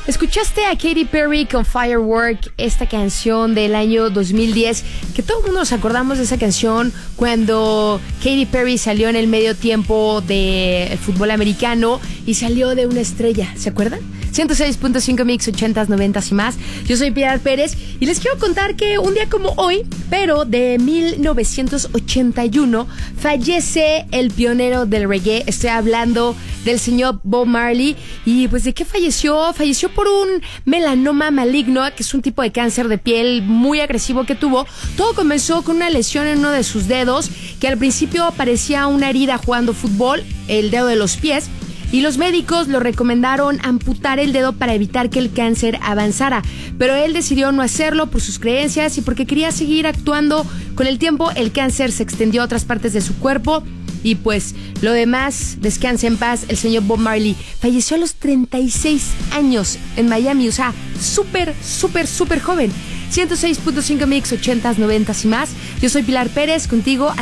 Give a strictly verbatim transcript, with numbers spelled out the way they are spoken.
Escuchaste a Katy Perry con Firework, esta canción del año dos mil diez, que todo el mundo nos acordamos de esa canción cuando Katy Perry salió en el medio tiempo del fútbol americano y salió de una estrella, ¿se acuerdan? ciento seis punto cinco Mix, ochentas, noventas y más. Yo soy Pilar Pérez y les quiero contar que un día como hoy, pero de mil novecientos ochenta y uno, fallece el pionero del reggae. Estoy hablando del señor Bob Marley. Y pues, ¿de qué falleció? Falleció por un melanoma maligno, que es un tipo de cáncer de piel muy agresivo que tuvo. Todo comenzó con una lesión en uno de sus dedos, que al principio parecía una herida jugando fútbol, el dedo de los pies. Y los médicos lo recomendaron amputar el dedo para evitar que el cáncer avanzara. Pero él decidió no hacerlo por sus creencias y porque quería seguir actuando. Con el tiempo, el cáncer se extendió a otras partes de su cuerpo. Y pues, lo demás, descanse en paz, el señor Bob Marley falleció a los treinta y seis años en Miami. O sea, súper, súper, súper joven. ciento seis punto cinco Mix, ochentas, noventas y más. Yo soy Pilar Pérez, contigo.